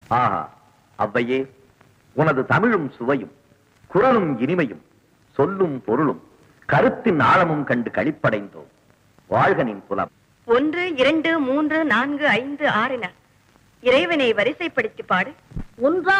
ஆஹா, அவ்வையே, உனது தமிழும் சுவையும், குரலும் இனிமையும், சொல்லும் பொருளும், கருத்தின் ஆழமும் கண்டு களிப்படைந்தோம். வாழ்க நின் புலம். 1 2 3 4 5 6 இறைவனை வரிசைப்படுத்தி பாடு. 1